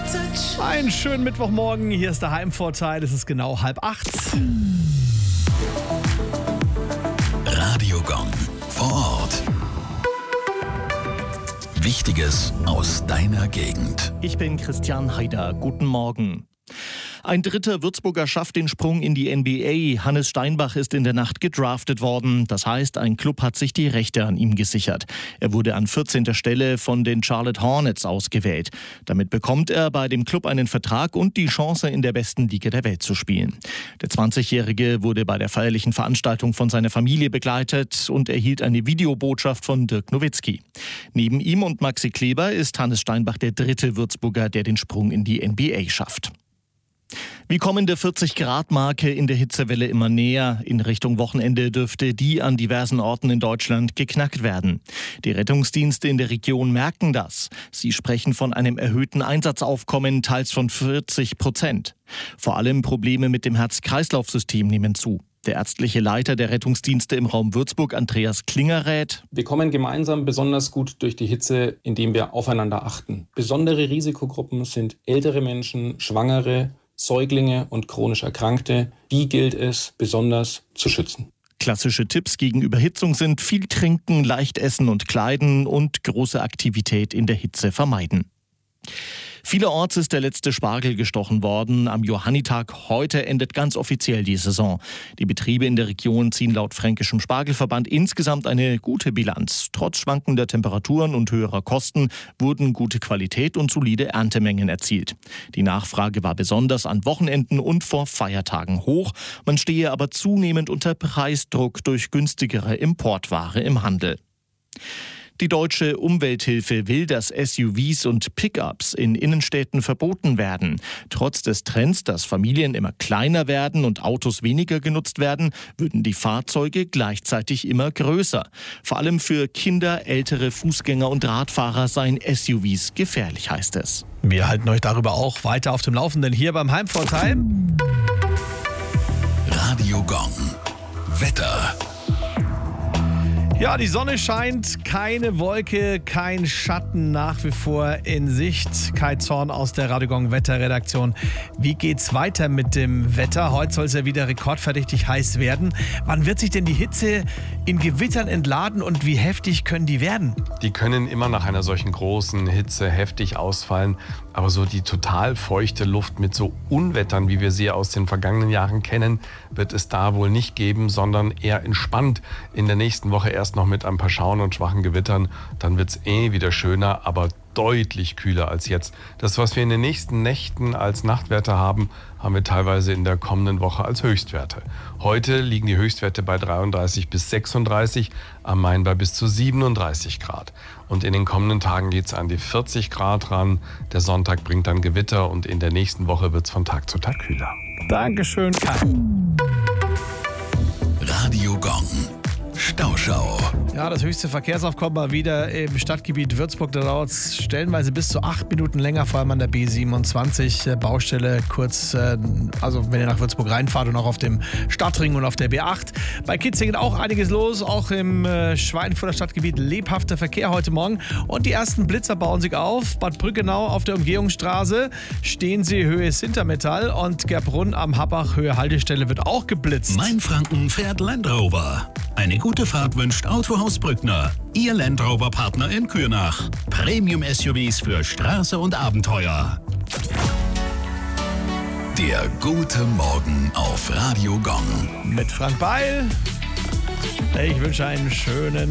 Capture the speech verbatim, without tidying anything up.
Einen schönen Mittwochmorgen, hier ist der Heimvorteil, es ist genau halb acht. Radio Gong vor Ort. Wichtiges aus deiner Gegend. Ich bin Christian Haider. Guten Morgen. Ein dritter Würzburger schafft den Sprung in die N B A. Hannes Steinbach ist in der Nacht gedraftet worden. Das heißt, ein Club hat sich die Rechte an ihm gesichert. Er wurde an vierzehnter Stelle von den Charlotte Hornets ausgewählt. Damit bekommt er bei dem Club einen Vertrag und die Chance, in der besten Liga der Welt zu spielen. Der zwanzigjährige wurde bei der feierlichen Veranstaltung von seiner Familie begleitet und erhielt eine Videobotschaft von Dirk Nowitzki. Neben ihm und Maxi Kleber ist Hannes Steinbach der dritte Würzburger, der den Sprung in die N B A schafft. Wir kommen der vierzig-Grad-Marke in der Hitzewelle immer näher. In Richtung Wochenende dürfte die an diversen Orten in Deutschland geknackt werden. Die Rettungsdienste in der Region merken das. Sie sprechen von einem erhöhten Einsatzaufkommen, teils von vierzig Prozent. Vor allem Probleme mit dem Herz-Kreislauf-System nehmen zu. Der ärztliche Leiter der Rettungsdienste im Raum Würzburg, Andreas Klinger, rät: Wir kommen gemeinsam besonders gut durch die Hitze, indem wir aufeinander achten. Besondere Risikogruppen sind ältere Menschen, Schwangere, Säuglinge und chronisch Erkrankte. Die gilt es besonders zu schützen. Klassische Tipps gegen Überhitzung sind viel trinken, leicht essen und kleiden und große Aktivität in der Hitze vermeiden. Vielerorts ist der letzte Spargel gestochen worden. Am Johannitag heute endet ganz offiziell die Saison. Die Betriebe in der Region ziehen laut Fränkischem Spargelverband insgesamt eine gute Bilanz. Trotz schwankender Temperaturen und höherer Kosten wurden gute Qualität und solide Erntemengen erzielt. Die Nachfrage war besonders an Wochenenden und vor Feiertagen hoch. Man stehe aber zunehmend unter Preisdruck durch günstigere Importware im Handel. Die Deutsche Umwelthilfe will, dass S U Vs und Pickups in Innenstädten verboten werden. Trotz des Trends, dass Familien immer kleiner werden und Autos weniger genutzt werden, würden die Fahrzeuge gleichzeitig immer größer. Vor allem für Kinder, ältere Fußgänger und Radfahrer seien S U Vs gefährlich, heißt es. Wir halten euch darüber auch weiter auf dem Laufenden hier beim Heimvorteil. Radio Gong. Wetter. Ja, die Sonne scheint, keine Wolke, kein Schatten, nach wie vor in Sicht. Kai Zorn aus der Radio Gong Wetterredaktion. Wie geht's weiter mit dem Wetter? Heute soll es ja wieder rekordverdächtig heiß werden. Wann wird sich denn die Hitze in Gewittern entladen und wie heftig können die werden? Die können immer nach einer solchen großen Hitze heftig ausfallen. Aber so die total feuchte Luft mit so Unwettern, wie wir sie aus den vergangenen Jahren kennen, wird es da wohl nicht geben, sondern eher entspannt. In der nächsten Woche erst noch mit ein paar Schauern und schwachen Gewittern. Dann wird es eh wieder schöner, aber deutlich kühler als jetzt. Das, was wir in den nächsten Nächten als Nachtwerte haben, haben wir teilweise in der kommenden Woche als Höchstwerte. Heute liegen die Höchstwerte bei dreiunddreißig bis sechsunddreißig, am Main bei bis zu siebenunddreißig Grad. Und in den kommenden Tagen geht es an die vierzig Grad ran. Der Sonntag bringt dann Gewitter und in der nächsten Woche wird es von Tag zu Tag kühler. Dankeschön, Kai. Radio Gong. Stauschau. Ja, das höchste Verkehrsaufkommen mal wieder im Stadtgebiet Würzburg. Da dauert es stellenweise bis zu acht Minuten länger, vor allem an der B siebenundzwanzig. Äh, Baustelle kurz, äh, also wenn ihr nach Würzburg reinfahrt und auch auf dem Stadtring und auf der B acht. Bei Kitzingen auch einiges los, auch im äh, Schweinfurter Stadtgebiet lebhafter Verkehr heute Morgen. Und die ersten Blitzer bauen sich auf. Bad Brückenau auf der Umgehungsstraße, Stehensee Höhe Sintermetall und Gerbrunn am Happach Höhe Haltestelle wird auch geblitzt. Mainfranken fährt Land Rover. Eine gute Fahrt wünscht Autohaus Brückner. Ihr Land Rover Partner in Kürnach. Premium S U Vs für Straße und Abenteuer. Der gute Morgen auf Radio Gong. Mit Frank Beil. Ich wünsche einen schönen